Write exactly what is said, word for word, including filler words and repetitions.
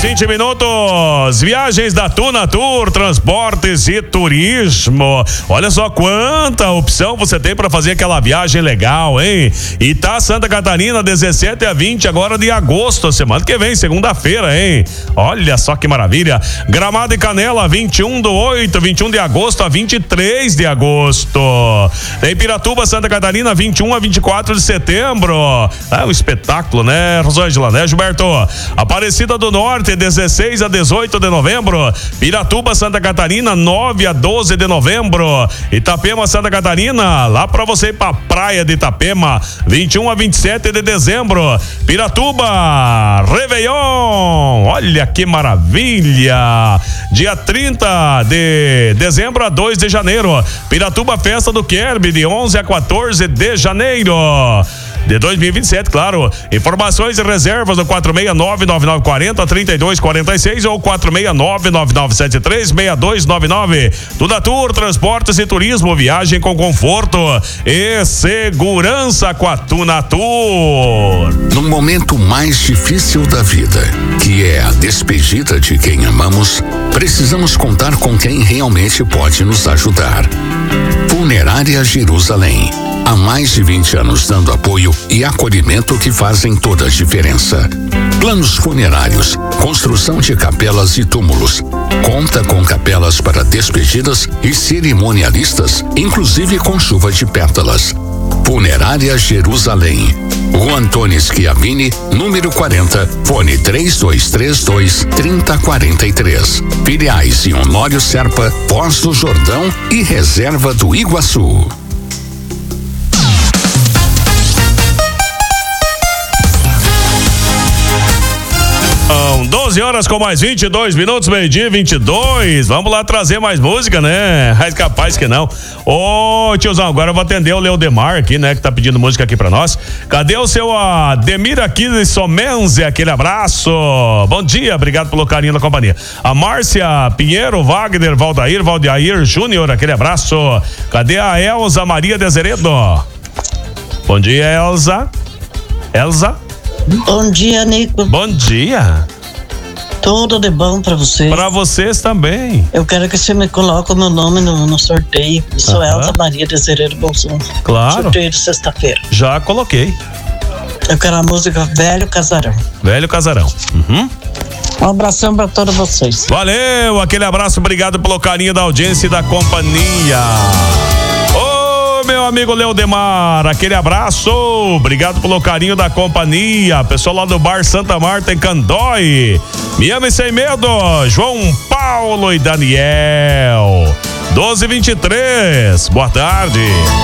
horas, vinte minutos. Viagens da Tuna Tour, transportes e turismo. Olha só quanta opção você tem para fazer aquela viagem legal, hein? Itá, Santa Catarina, dezessete a vinte agora de agosto, semana que vem, segunda-feira, hein? Olha só que maravilha. Gramado e Canela, vinte e um do oito, vinte e um de agosto a vinte e três de agosto. Tem Piratuba, Santa Catarina, vinte e um a vinte e quatro de setembro. É um espetáculo, né, Rosângela, né, Gilberto? Aparecida do Norte, dezesseis a dezoito de novembro. Piratuba, Santa Catarina, nove a doze de novembro. Itapema, Santa Catarina, lá pra você ir pra praia de Itapema, vinte e um a vinte e sete de dezembro. Piratuba, Réveillon, olha que maravilha. Dia trinta de dezembro a dois de janeiro. Piratuba, Festa do Kerb, de onze a quatorze de janeiro de dois mil e vinte e sete, claro. Informações e reservas no quatro seis nove, nove nove quatro zero, três dois quatro seis ou quatro seis nove, nove nove sete três, seis dois nove nove. Tuna Tour, transportes e turismo, viagem com conforto e segurança com a Tuna Tour. No momento mais difícil da vida, que é a despedida de quem amamos, precisamos contar com quem realmente pode nos ajudar. Funerária Jerusalém. Há mais de vinte anos dando apoio e acolhimento que fazem toda a diferença. Planos funerários, construção de capelas e túmulos. Conta com capelas para despedidas e cerimonialistas, inclusive com chuva de pétalas. Funerária Jerusalém. Rua Antônio Schiavini, número quarenta, fone três dois três dois, três zero quatro três. Filiais em Honório Serpa, Foz do Jordão e Reserva do Iguaçu. doze horas com mais vinte e dois minutos, meio-dia vinte e dois. Vamos lá trazer mais música, né? É capaz que não. Ô, tiozão, agora eu vou atender o Leodemar aqui, né? Que tá pedindo música aqui pra nós. Cadê o seu Ademir aqui de Somenze? Aquele abraço. Bom dia, obrigado pelo carinho da companhia. A Márcia Pinheiro, Wagner, Valdair, Valdeir Júnior, aquele abraço. Cadê a Elza Maria de Azeredo? Bom dia, Elza. Elza? Bom dia, Nico. Bom dia. Tudo de bom pra você. Pra vocês também. Eu quero que você me coloque o meu nome no, no sorteio. Eu sou Aham. Elza Maria de Azeredo Bolsão. Claro. Sorteio de sexta-feira. Já coloquei. Eu quero a música Velho Casarão. Velho Casarão. Uhum. Um abração pra todos vocês. Valeu, aquele abraço, obrigado pelo carinho da audiência e da companhia. Ô, meu amigo Leodemar, aquele abraço, obrigado pelo carinho da companhia. Pessoal lá do Bar Santa Marta em Candói. Me ame sem medo, João Paulo e Daniel. doze e vinte e três, boa tarde.